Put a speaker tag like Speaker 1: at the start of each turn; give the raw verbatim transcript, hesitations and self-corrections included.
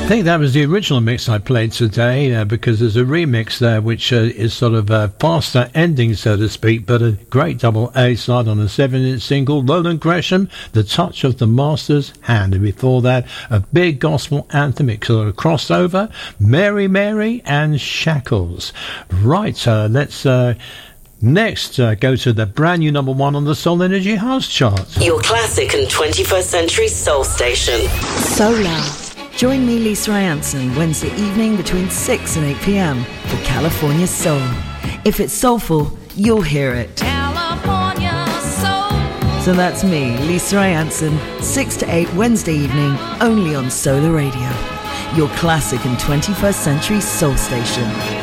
Speaker 1: think that was the original mix I played today uh, because there's a remix there which uh, is sort of a faster ending, so to speak, but a great double A side on a seven-inch single. Roland Gresham, The Touch of the Master's Hand. And before that, a big gospel anthem. It sort of crossed over. Mary, Mary and Shackles. Right, uh, let's... Uh, Next, uh, go to the brand new number one on the Soul Energy House chart.
Speaker 2: Your classic and twenty-first century soul station.
Speaker 3: Solar. Join me, Lisa Ranson, Wednesday evening between six and eight p.m. for California Soul. If it's soulful, you'll hear it.
Speaker 4: California Soul.
Speaker 3: So that's me, Lisa Ranson, six to eight Wednesday evening, only on Solar Radio. Your classic and twenty-first century soul station.